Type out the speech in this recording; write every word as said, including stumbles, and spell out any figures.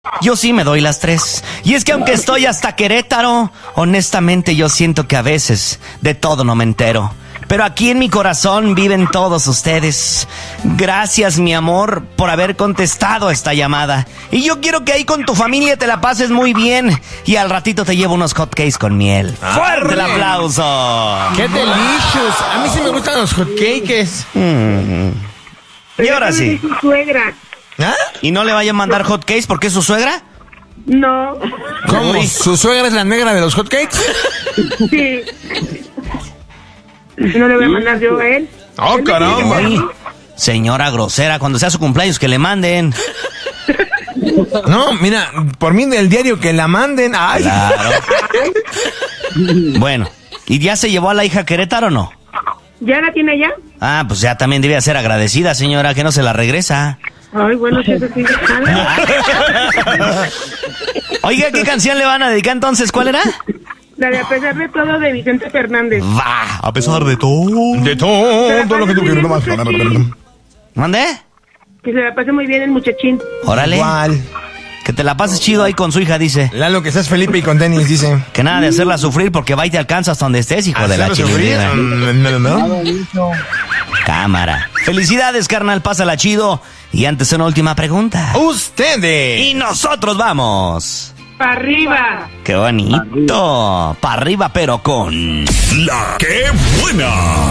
Yo sí me doy las tres. Y es que aunque estoy hasta Querétaro, honestamente yo siento que a veces de todo no me entero. Pero aquí en mi corazón viven todos ustedes. Gracias, mi amor, por haber contestado esta llamada. Y yo quiero que ahí con tu familia te la pases muy bien. Y al ratito te llevo unos hotcakes con miel. ¡Fuerte el aplauso! ¡Qué delicious! A mí sí me gustan los hotcakes. Mm. Y ahora sí. Su suegra. ¿Ah? ¿Y no le vayan a mandar hotcakes porque es su suegra? No. ¿Cómo? Uy. ¿Su suegra es la negra de los hotcakes? Sí. No le voy a mandar yo a él. ¡Oh, caramba! Ay, señora grosera, cuando sea su cumpleaños que le manden. No, mira, por mí del diario que la manden. ¡Ay! Claro. Bueno, ¿y ya se llevó a la hija a Querétaro o no? ¿Ya la tiene allá? Ah, pues ya también debe ser agradecida, señora, que no se la regresa. Ay, bueno, si eso sí. Oiga, ¿qué canción le van a dedicar entonces? ¿Cuál era? La de A pesar de todo de Vicente Fernández. Va, a pesar de todo. De todo lo que tú quieres nomás. ¿Mande? Que se la pase muy bien el muchachín. Órale. Igual. Que te la pases chido ahí con su hija, dice. Lalo, que seas Felipe y con tenis, dice. Que nada de hacerla sufrir porque va y te alcanza hasta donde estés, hijo de la ¿Hacerlo sufrir? chingada. No, no, no. Cámara. Felicidades, carnal, pásala chido. Y antes una última pregunta. Ustedes. Y nosotros vamos. ¡Para arriba! ¡Qué bonito! Para arriba, pero con... La que buena.